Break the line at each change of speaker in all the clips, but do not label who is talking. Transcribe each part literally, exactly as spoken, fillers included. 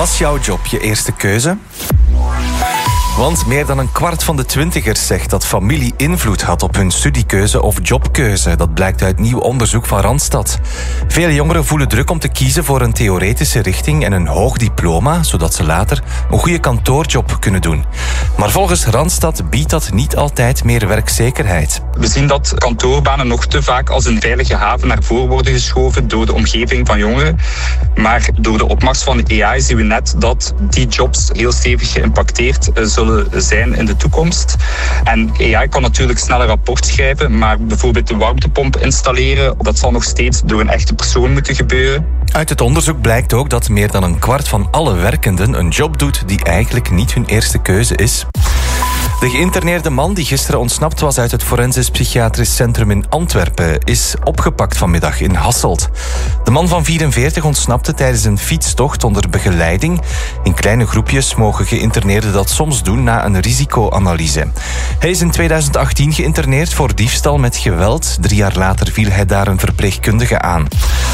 Was jouw job je eerste keuze? Want meer dan een kwart van de twintigers zegt dat familie invloed had op hun studiekeuze of jobkeuze. Dat blijkt uit nieuw onderzoek van Randstad. Veel jongeren voelen druk om te kiezen voor een theoretische richting en een hoog diploma, zodat ze later een goede kantoorjob kunnen doen. Maar volgens Randstad biedt dat niet altijd meer werkzekerheid.
We zien dat kantoorbanen nog te vaak als een veilige haven naar voren worden geschoven door de omgeving van jongeren. Maar door de opmars van de A I zien we net dat die jobs heel stevig geïmpacteerd zullen zijn in de toekomst. En A I kan natuurlijk sneller rapport schrijven, maar bijvoorbeeld de warmtepomp installeren, dat zal nog steeds door een echte persoon moeten gebeuren.
Uit het onderzoek blijkt ook dat meer dan een kwart van alle werkenden een job doet die eigenlijk niet hun eerste keuze is. De geïnterneerde man die gisteren ontsnapt was uit het Forensisch Psychiatrisch Centrum in Antwerpen is opgepakt vanmiddag in Hasselt. De man van vierenveertig ontsnapte tijdens een fietstocht onder begeleiding. In kleine groepjes mogen geïnterneerden dat soms doen na een risicoanalyse. Hij is in tweeduizend achttien geïnterneerd voor diefstal met geweld. Drie jaar later viel hij daar een verpleegkundige aan.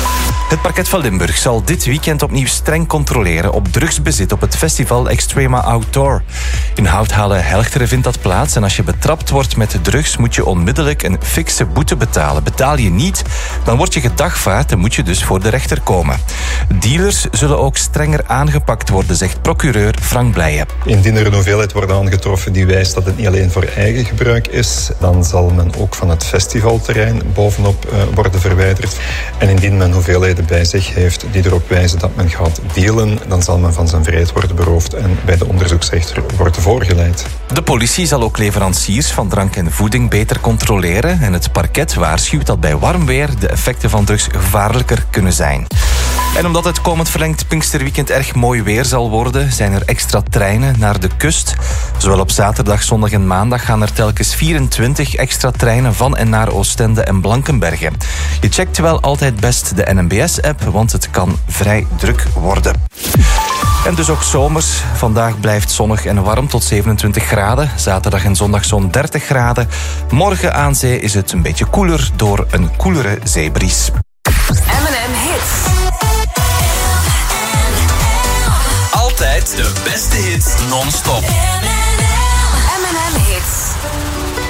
Het parket van Limburg zal dit weekend opnieuw streng controleren op drugsbezit op het festival Extrema Outdoor. In Houthalen-Helchteren vindt dat plaats en als je betrapt wordt met drugs moet je onmiddellijk een fikse boete betalen. Betaal je niet, dan word je gedagvaard en moet je dus voor de rechter komen. Dealers zullen ook strenger aangepakt worden, zegt procureur Frank Blijen.
Indien er een hoeveelheid wordt aangetroffen die wijst dat het niet alleen voor eigen gebruik is, dan zal men ook van het festivalterrein bovenop uh, worden verwijderd. En indien men hoeveelheden bij zich heeft die erop wijzen dat men gaat dealen, dan zal men van zijn vrijheid worden beroofd en bij de onderzoeksrechter worden voorgeleid.
De politie zal ook leveranciers van drank en voeding beter controleren en het parket waarschuwt dat bij warm weer de effecten van drugs gevaarlijker kunnen zijn. En omdat het komend verlengd Pinksterweekend erg mooi weer zal worden, zijn er extra treinen naar de kust. Zowel op zaterdag, zondag en maandag gaan er telkens vierentwintig extra treinen van en naar Oostende en Blankenberge. Je checkt wel altijd best de N M B S-app, want het kan vrij druk worden. En dus ook zomers. Vandaag blijft zonnig en warm tot zevenentwintig graden. Zaterdag en zondag zo'n dertig graden. Morgen aan zee is het een beetje koeler door een koelere zeebries.
M en M Hits.
Altijd de beste hits non-stop.
M en M Hits.